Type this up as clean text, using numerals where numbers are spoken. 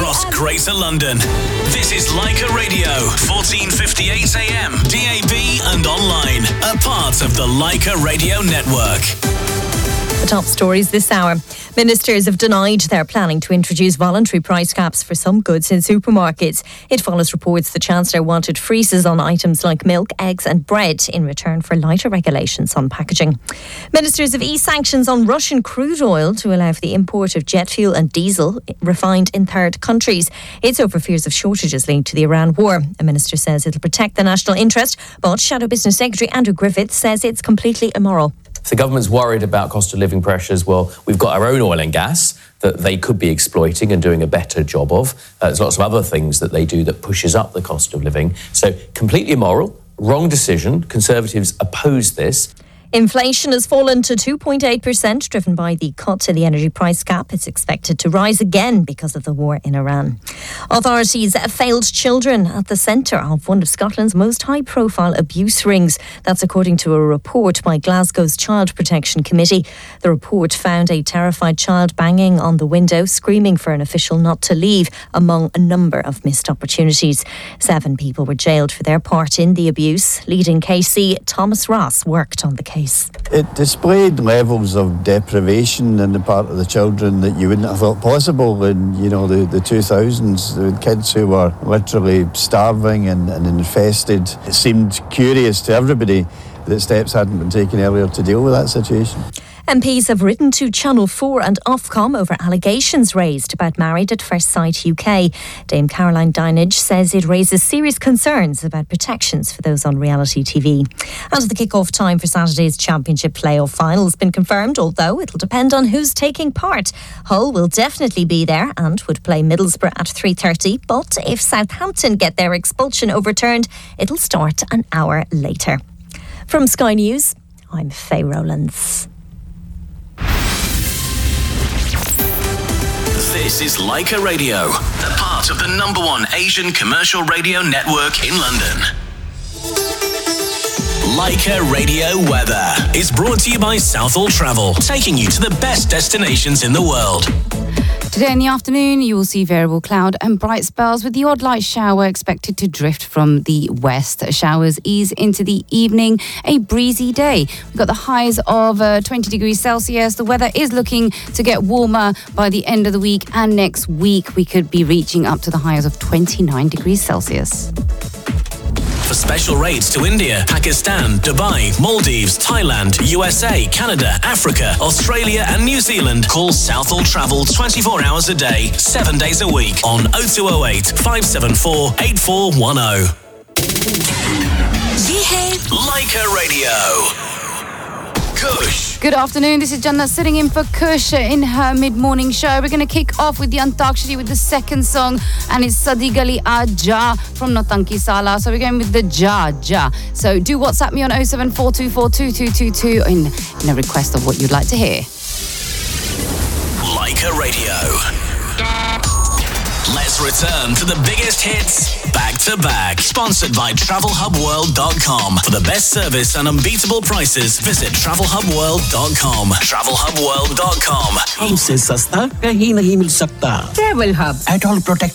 across Greater London. This is Leica Radio, 1458 AM, DAB and online. A part of the Leica Radio Network. The top stories this hour. Ministers have denied their planning to introduce voluntary price caps for some goods in supermarkets. It follows reports the Chancellor wanted freezes on items like milk, eggs and bread in return for lighter regulations on packaging. Ministers have eased sanctions on Russian crude oil to allow for the import of jet fuel and diesel refined in third countries. It's over fears of shortages linked to the Iran war. A minister says it'll protect the national interest, but Shadow Business Secretary Andrew Griffiths says it's completely immoral. If the government's worried about cost of living pressures, well, we've got our own oil and gas that they could be exploiting and doing a better job of. There's lots of other things that they do that pushes up the cost of living. So completely immoral, wrong decision. Conservatives oppose this. Inflation has fallen to 2.8%, driven by the cut to the energy price cap. It's expected to rise again because of the war in Iran. Authorities failed children at the centre of one of Scotland's most high-profile abuse rings. That's according to a report by Glasgow's Child Protection Committee. The report found a terrified child banging on the window, screaming for an official not to leave, among a number of missed opportunities. 7 people were jailed for their part in the abuse. Leading KC Thomas Ross worked on the case. It displayed levels of deprivation on the part of the children that you wouldn't have thought possible in, the 2000s. The kids who were literally starving and infested. It seemed curious to everybody that steps hadn't been taken earlier to deal with that situation. MPs have written to Channel 4 and Ofcom over allegations raised about Married at First Sight UK. Dame Caroline Dinenage says it raises serious concerns about protections for those on reality TV. And the kick-off time for Saturday's Championship playoff final has been confirmed, although it'll depend on who's taking part. Hull will definitely be there and would play Middlesbrough at 3:30, but if Southampton get their expulsion overturned, it'll start an hour later. From Sky News, I'm Faye Rowlands. This is Leica Radio, a part of the #1 Asian commercial radio network in London. Leica Radio Weather is brought to you by Southall Travel, taking you to the best destinations in the world. Today in the afternoon, you will see variable cloud and bright spells with the odd light shower expected to drift from the west. Showers ease into the evening, a breezy day. We've got the highs of 20 degrees Celsius. The weather is looking to get warmer by the end of the week, and next week we could be reaching up to the highs of 29 degrees Celsius. For special rates to India, Pakistan, Dubai, Maldives, Thailand, USA, Canada, Africa, Australia and New Zealand, call Southall Travel 24 hours a day, 7 days a week on 0208 574 8410. Leica Radio. Kush. Good afternoon, this is Jannat sitting in for Kush in her mid-morning show. We're going to kick off with the Antakshari with the second song, and it's Sadi Gali Aaja from Notanki Sala. So we're going with the Ja. So do WhatsApp me on 074242222 in a request of what you'd like to hear. Leica Radio. Let's return to the biggest hits back to back. Sponsored by TravelHubWorld.com. For the best service and unbeatable prices, visit TravelHubWorld.com. TravelHubWorld.com. हमसे सस्ता कहीं नहीं मिल सकता. Travel Hub. At all protect